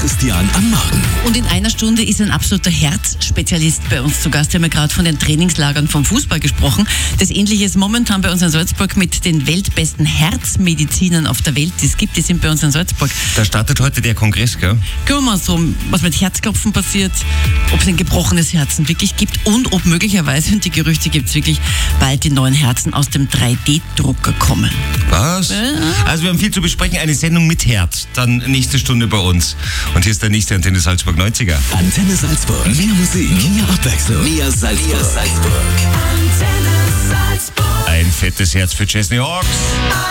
Christian am Morgen. Und in einer Stunde ist ein absoluter Herzspezialist bei uns zu Gast. Wir haben ja gerade von den Trainingslagern vom Fußball gesprochen. Das Ähnliche ist momentan bei uns in Salzburg mit den weltbesten Herzmedizinern auf der Welt, die es gibt. Die sind bei uns in Salzburg. Da startet heute der Kongress, gell? Kümmern wir uns drum, was mit Herzklopfen passiert, ob es ein gebrochenes Herzen wirklich gibt und ob möglicherweise, und die Gerüchte gibt es wirklich, bald die neuen Herzen aus dem 3D-Drucker kommen. Was? Also wir haben viel zu besprechen. Eine Sendung mit Herz. Dann nächste Stunde bei uns. Und hier ist der nächste Antenne Salzburg 90er. Antenne Salzburg. Mehr Musik, mehr Abwechslung, mehr Salzburg. Antenne Salzburg. Ein fettes Herz für Chesney Hawks.